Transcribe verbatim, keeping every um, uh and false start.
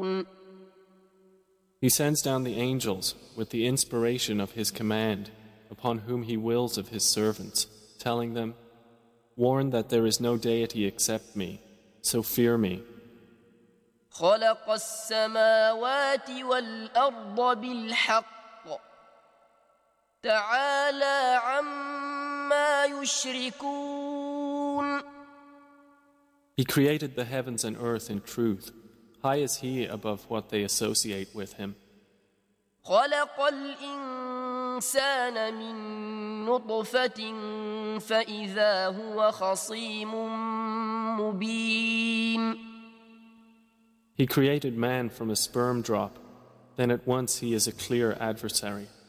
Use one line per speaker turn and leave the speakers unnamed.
He sends down the angels with the inspiration of His command upon whom He wills of His servants, telling them, "Warn that there is no deity except me, so fear me."
خلق السماوات والأرض بالحق تعالى عما يشركون.
He created the heavens and earth in truth. High is He above what they associate with Him.
خلق الإنسان من نطفة فإذا هو خصيم مبين.
He created man from a sperm drop, then at once he is a clear adversary.